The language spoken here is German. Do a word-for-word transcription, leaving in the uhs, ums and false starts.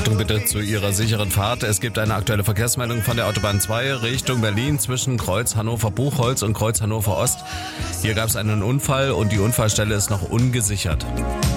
Leitung bitte zu Ihrer sicheren Fahrt. Es gibt eine aktuelle Verkehrsmeldung von der Autobahn zwei Richtung Berlin zwischen Kreuz Hannover-Buchholz und Kreuz Hannover-Ost. Hier gab es einen Unfall und die Unfallstelle ist noch ungesichert.